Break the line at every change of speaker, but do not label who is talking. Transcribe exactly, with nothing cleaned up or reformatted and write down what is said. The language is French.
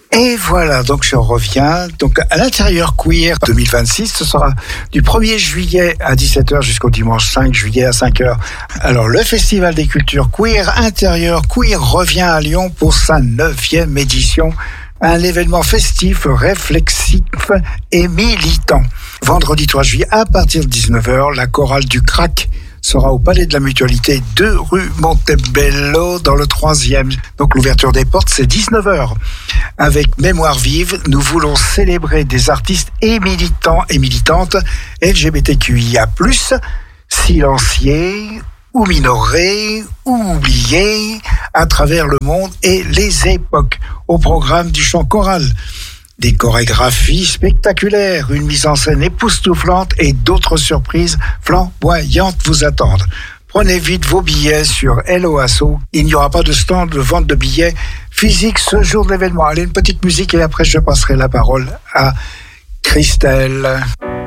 Et voilà, donc je reviens. Donc à l'intérieur queer deux mille vingt-six, ce sera du premier juillet à dix-sept heures jusqu'au dimanche cinq juillet à cinq heures. Alors le Festival des cultures queer intérieur queer revient à Lyon pour sa neuvième édition. Un événement festif, réflexif et militant. Vendredi trois juillet à partir de dix-neuf heures, la chorale du Crac sera au Palais de la Mutualité, deux rue Montebello, dans le troisième. Donc l'ouverture des portes, c'est dix-neuf heures. Avec Mémoire vive, nous voulons célébrer des artistes et militants et militantes L G B T Q I A plus, silenciés ou minorés ou oubliés à travers le monde et les époques. Au programme du chant choral, des chorégraphies spectaculaires, une mise en scène époustouflante et d'autres surprises flamboyantes vous attendent. Prenez vite vos billets sur Hello Asso. Il n'y aura pas de stand de vente de billets physiques ce jour de l'événement. Allez, une petite musique et après je passerai la parole à Christelle.